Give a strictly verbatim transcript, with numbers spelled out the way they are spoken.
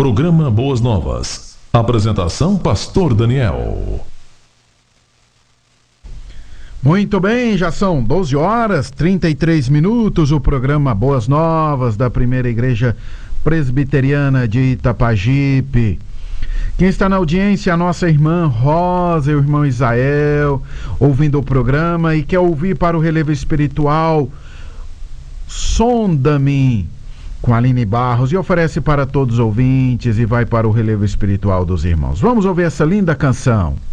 Programa Boas Novas. Apresentação Pastor Daniel. Muito bem, já são doze horas e trinta e três minutos. O programa Boas Novas da Primeira Igreja Presbiteriana de Itapajipe. Quem está na audiência é a nossa irmã Rosa e o irmão Isael, ouvindo o programa e quer ouvir para o relevo espiritual Sonda-me, com Aline Barros, e oferece para todos os ouvintes e vai para o relevo espiritual dos irmãos. Vamos ouvir essa linda canção.